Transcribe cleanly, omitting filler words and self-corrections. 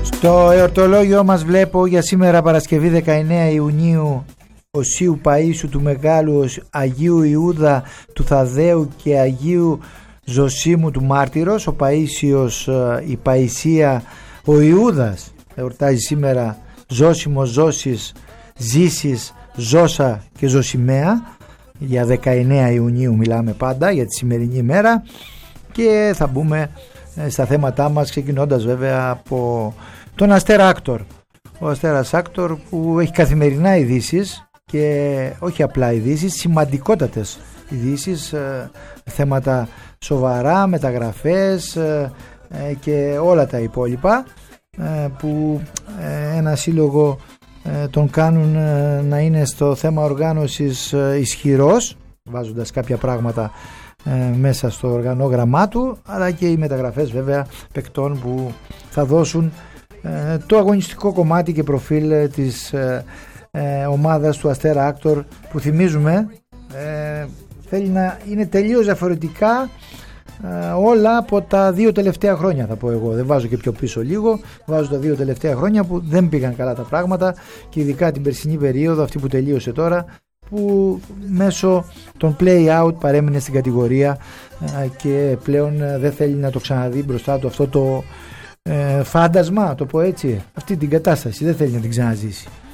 Στο εορτολόγιο μας βλέπω για σήμερα Παρασκευή 19 Ιουνίου Οσίου Παΐσου του Μεγάλου, Αγίου Ιούδα του Θαδαίου και Αγίου Ζωσίμου του Μάρτυρος. Ο Παΐσιος, η Παΐσία, ο Ιούδας εορτάζει σήμερα Ζώσιμος, Ζώσης, Ζήσης, Ζώσα και Ζωσιμαία. Για 19 Ιουνίου μιλάμε πάντα για τη σημερινή ημέρα και θα μπούμε στα θέματά μας, ξεκινώντας βέβαια από τον Αστέρα Άκτορ. Ο Αστέρας Άκτορ που έχει καθημερινά ειδήσεις και όχι απλά ειδήσεις, σημαντικότατες ειδήσεις, θέματα σοβαρά, μεταγραφές και όλα τα υπόλοιπα που ένα σύλλογο τον κάνουν να είναι στο θέμα οργάνωσης ισχυρός, βάζοντας κάποια πράγματα μέσα στο οργανόγραμμά του, αλλά και οι μεταγραφές βέβαια παικτών που θα δώσουν το αγωνιστικό κομμάτι και προφίλ της ομάδας του Αστέρα Άκτορ, που θυμίζουμε θέλει να είναι τελείως διαφορετικά όλα από τα 2 τελευταία χρόνια, θα πω εγώ. Δεν βάζω και πιο πίσω λίγο, βάζω τα 2 τελευταία χρόνια που δεν πήγαν καλά τα πράγματα, και ειδικά την περσινή περίοδο, αυτή που τελείωσε τώρα, που μέσω των play-out παρέμεινε στην κατηγορία και πλέον δεν θέλει να το ξαναδεί μπροστά του αυτό το φάντασμα, το πω έτσι, αυτή την κατάσταση δεν θέλει να την ξαναζήσει.